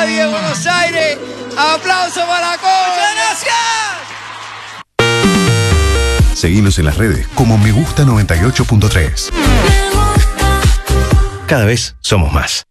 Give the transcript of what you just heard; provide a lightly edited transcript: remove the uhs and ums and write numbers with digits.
Melodía de Buenos Aires. ¡Aplauso para Coco! ¡Muchas gracias! Seguinos en las redes como Me Gusta 98.3. Cada vez somos más.